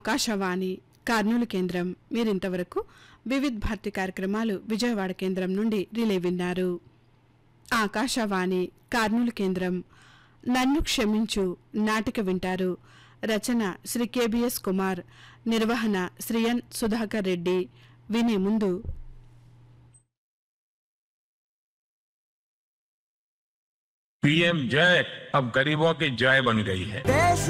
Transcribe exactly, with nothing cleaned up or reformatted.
ఆకాశవాణి కర్నూలు కేంద్రం మీరింతవరకు వివిధ్ భారతి కార్యక్రమాలు విజయవాడ కేంద్రం నుండి రిలే విన్నారు. ఆకాశవాణి కర్నూలు కేంద్రం నన్ను క్షమించు నాటిక వింటారు. రచన శ్రీ కెబిఎస్ కుమార్, నిర్వహణ శ్రీ ఎన్ సుధాకర్ రెడ్డి. వినే ముందు पीएम जय अब गरीबों की जय बन गई है.